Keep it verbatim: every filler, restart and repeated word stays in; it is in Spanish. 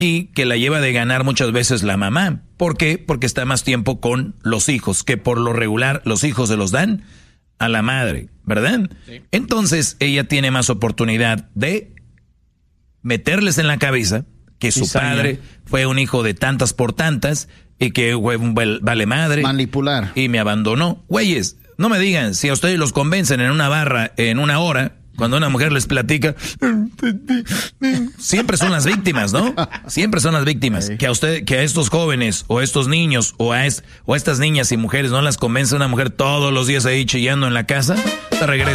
y que la lleva de ganar muchas veces la mamá. ¿Por qué? Porque está más tiempo con los hijos, que por lo regular los hijos se los dan a la madre, ¿verdad? Sí. Entonces ella tiene más oportunidad de meterles en la cabeza que su Cizaña. padre fue un hijo de tantas por tantas y que fue un vale madre. Manipular. Y me abandonó. Güeyes, no me digan, si a ustedes los convencen en una barra en una hora, cuando una mujer les platica, siempre son las víctimas, ¿no? Siempre son las víctimas. Que a usted, que a estos jóvenes o a estos niños o a, es, o a estas niñas y mujeres no las convence una mujer todos los días ahí chillando en la casa, te regresa.